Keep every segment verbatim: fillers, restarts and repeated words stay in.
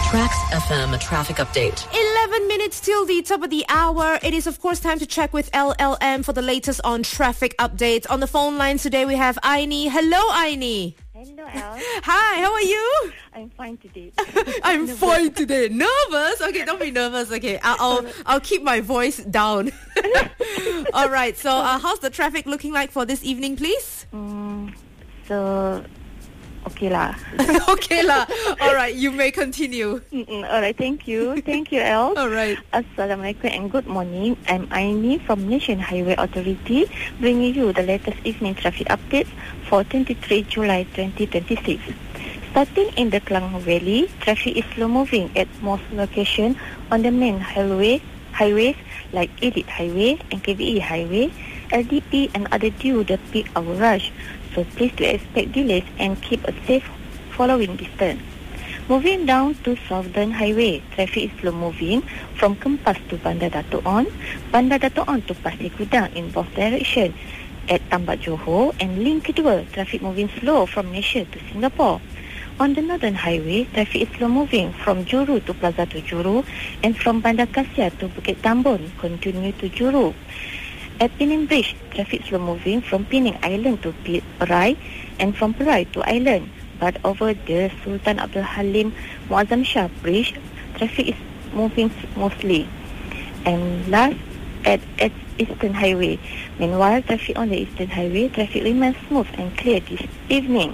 Trax F M traffic update. eleven minutes till the top of the hour. It is, of course, time to check with L L M for the latest on traffic updates. On the phone lines today, we have Aini. Hello, Aini. Hello, Al. Hi, how are you? I'm fine today. I'm fine today. Nervous? Okay, don't be nervous. Okay, I'll I'll, I'll keep my voice down. All right. So, uh, how's the traffic looking like for this evening, please? Mm, so, okay lah. Okay lah. All right, you may continue. Mm-mm, all right, thank you. Thank you, El. All right. Assalamualaikum and good morning. I'm Aini from Nation Highway Authority, bringing you the latest evening traffic updates for twenty-third July twenty twenty-six. Starting in the Klang Valley, traffic is slow moving at most locations on the main highway, highways like Elite Highway and K V E Highway, L D P and other due the peak hour rush. So please do expect delays and keep a safe following distance. Moving down to Southern Highway, traffic is slow moving from Kempas to Bandar Dato' On, Bandar Dato' On to Pasir Gudang in both directions. At Tambak Johor and link kedua, traffic moving slow from Malaysia to Singapore. On the Northern Highway, traffic is slow moving from Juru to Plaza to Juru and from Bandar Kasia to Bukit Tambun, continue to Juru. At Penang Bridge, traffic slow moving from Penang Island to Perai and from Perai to Island. But over the Sultan Abdul Halim Muazzam Shah Bridge, traffic is moving smoothly. And last, at, at Eastern Highway. Meanwhile, traffic on the Eastern Highway, traffic remains smooth and clear this evening.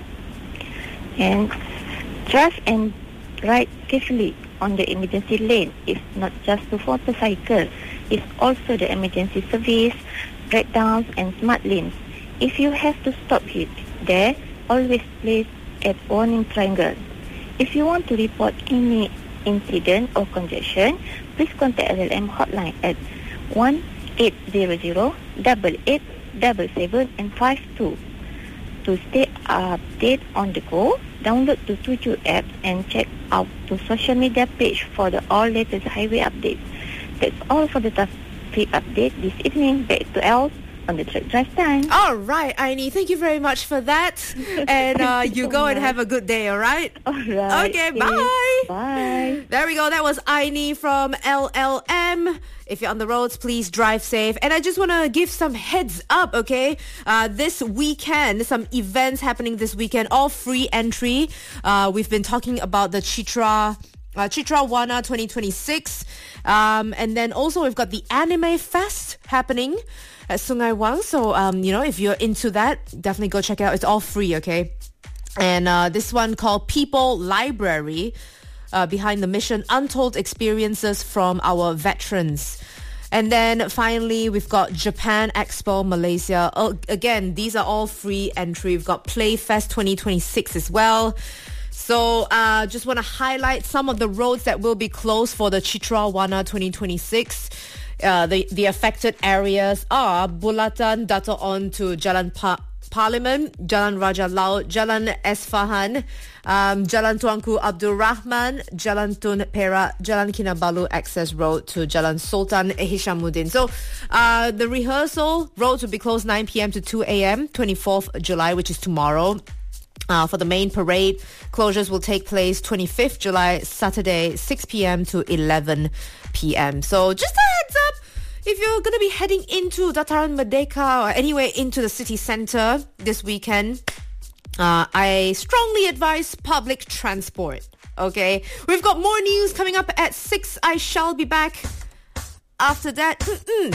And drive and ride carefully on the emergency lane. It's not just the motorcycle, it's also the emergency service, breakdowns and smart lanes. If you have to stop it there, always place at warning triangle. If you want to report any incident or congestion, please contact L L M hotline at one eight hundred, eight eight seven seven and five two. To stay updated on the go, download the Tuju app and check out the social media page for the all latest highway updates. That's all for the traffic update this evening. Back to Els on the Track Drive time. All right, Aini, thank you very much for that. And uh, you so go much. and have a good day, all right? All right. Okay, bye. Bye. There we go. That was Aini from L L M. If you're on the roads, please drive safe. And I just want to give some heads up, okay? Uh, this weekend, some events happening this weekend, all free entry. Uh, we've been talking about the Chitra... Uh, Chitra Wana twenty twenty-six. Um, and then also we've got the Anime Fest happening at Sungai Wang. So, um, you know, if you're into that, definitely go check it out. It's all free, okay? And uh, this one called People Library, uh, behind the mission, Untold Experiences from Our Veterans. And then finally, we've got Japan Expo Malaysia. Oh, again, these are all free entry. We've got Playfest twenty twenty-six as well. So uh, just want to highlight some of the roads that will be closed for the Chitra Wana twenty twenty-six. Uh, the, the affected areas are Bulatan, Dato' On to Jalan pa- Parliament, Jalan Raja Laut, Jalan Esfahan, um, Jalan Tuanku Abdul Rahman, Jalan Tun Perak, Jalan Kinabalu Access Road to Jalan Sultan Hishamuddin. So uh, the rehearsal roads will be closed nine p.m. to two a.m. twenty-fourth of July, which is tomorrow. Uh, for the main parade, closures will take place twenty-fifth of July, Saturday, six p.m. to eleven p.m. So just a heads up, if you're going to be heading into Dataran Merdeka or anywhere into the city centre this weekend, uh, I strongly advise public transport. Okay, we've got more news coming up at six. I shall be back after that. Mm-mm.